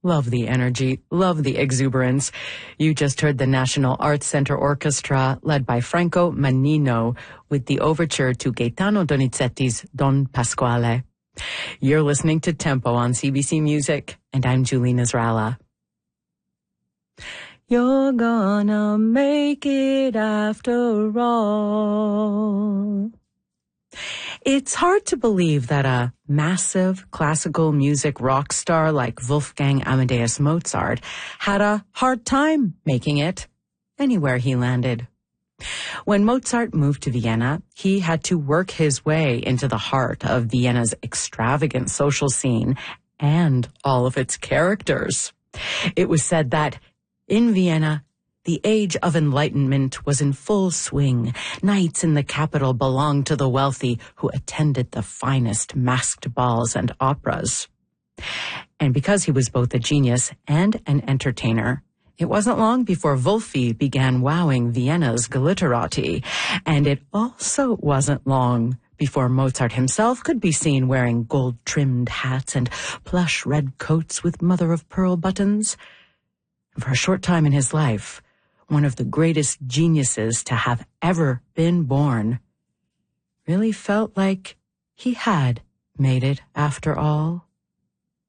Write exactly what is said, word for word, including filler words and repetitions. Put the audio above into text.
Love the energy, love the exuberance. You just heard the National Arts Center Orchestra, led by Franco Mannino, with the overture to Gaetano Donizetti's Don Pasquale. You're listening to Tempo on C B C Music, and I'm Julie Nasrallah. You're gonna make it after all. It's hard to believe that a massive classical music rock star like Wolfgang Amadeus Mozart had a hard time making it anywhere he landed. When Mozart moved to Vienna, he had to work his way into the heart of Vienna's extravagant social scene and all of its characters. It was said that in Vienna, the age of enlightenment was in full swing. Nights in the capital belonged to the wealthy who attended the finest masked balls and operas. And because he was both a genius and an entertainer, it wasn't long before Wolfi began wowing Vienna's glitterati. And it also wasn't long before Mozart himself could be seen wearing gold-trimmed hats and plush red coats with mother-of-pearl buttons. For a short time in his life, one of the greatest geniuses to have ever been born really felt like he had made it after all.